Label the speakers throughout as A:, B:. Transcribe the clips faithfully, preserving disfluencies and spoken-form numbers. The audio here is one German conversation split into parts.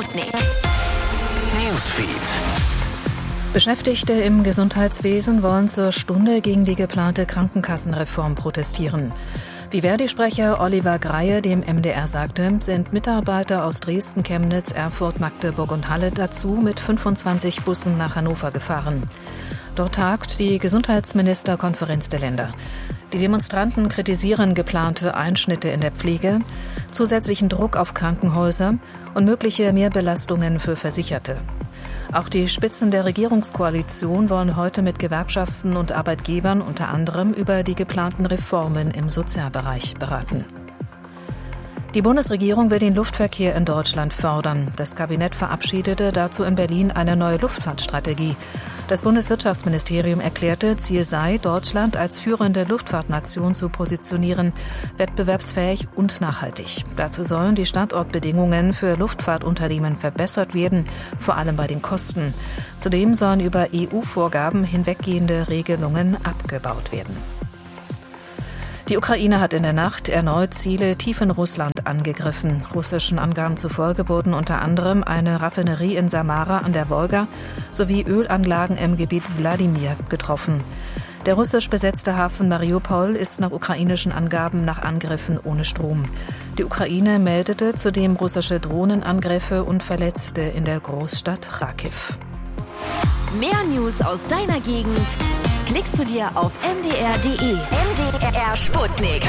A: Sputnik Newsfeed.
B: Beschäftigte im Gesundheitswesen wollen zur Stunde gegen die geplante Krankenkassenreform protestieren. Wie Verdi-Sprecher Oliver Greie dem M D R sagte, sind Mitarbeiter aus Dresden, Chemnitz, Erfurt, Magdeburg und Halle dazu mit fünfundzwanzig Bussen nach Hannover gefahren. Dort tagt die Gesundheitsministerkonferenz der Länder. Die Demonstranten kritisieren geplante Einschnitte in der Pflege, zusätzlichen Druck auf Krankenhäuser und mögliche Mehrbelastungen für Versicherte. Auch die Spitzen der Regierungskoalition wollen heute mit Gewerkschaften und Arbeitgebern unter anderem über die geplanten Reformen im Sozialbereich beraten. Die Bundesregierung will den Luftverkehr in Deutschland fördern. Das Kabinett verabschiedete dazu in Berlin eine neue Luftfahrtstrategie. Das Bundeswirtschaftsministerium erklärte, Ziel sei, Deutschland als führende Luftfahrtnation zu positionieren, wettbewerbsfähig und nachhaltig. Dazu sollen die Standortbedingungen für Luftfahrtunternehmen verbessert werden, vor allem bei den Kosten. Zudem sollen über E U-Vorgaben hinweggehende Regelungen abgebaut werden. Die Ukraine hat in der Nacht erneut Ziele tief in Russland angegriffen. Russischen Angaben zufolge wurden unter anderem eine Raffinerie in Samara an der Wolga sowie Ölanlagen im Gebiet Wladimir getroffen. Der russisch besetzte Hafen Mariupol ist nach ukrainischen Angaben nach Angriffen ohne Strom. Die Ukraine meldete zudem russische Drohnenangriffe und Verletzte in der Großstadt Charkiw.
A: Mehr News aus deiner Gegend klickst du dir auf m d r punkt d e. M D R Sputnik.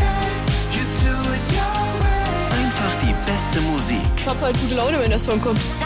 C: Einfach die beste Musik.
D: Ich hab halt gute Laune, wenn der Song kommt.